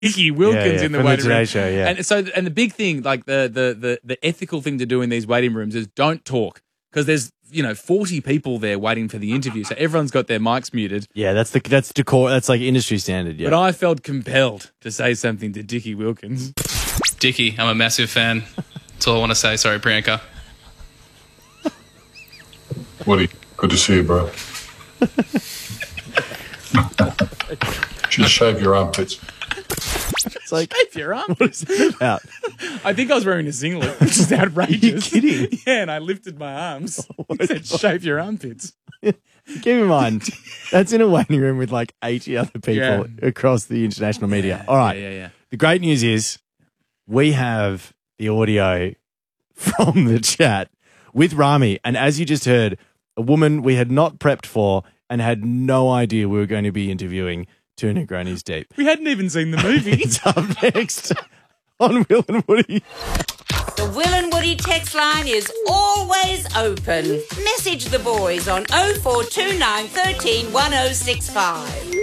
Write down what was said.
Dickie Wilkins in the from waiting room. Today Show, yeah. And the big thing, like the ethical thing to do in these waiting rooms is don't talk because there's 40 people there waiting for the interview, so everyone's got their mics muted. Yeah, that's decor. That's like industry standard. Yeah, But I felt compelled to say something to Dickie Wilkins. Dickie, I'm a massive fan. That's all I want to say. Sorry, Priyanka. Woody, good to see you, bro. Just shave your armpits. it's like Shave your armpits. out. I think I was wearing a singlet, which is outrageous. Are you kidding? Yeah, and I lifted my arms. He said, shave your armpits. Keep in mind, that's in a waiting room with like 80 other people across the international media. All right. Yeah. The great news is we have the audio from the chat with Rami. And as you just heard, a woman we had not prepped for and had no idea we were going to be interviewing 2 Negronis Deep. We hadn't even seen the movie. It's up next on Will and Woody. The Will and Woody text line is always open. Message the boys on 0429 13 1065.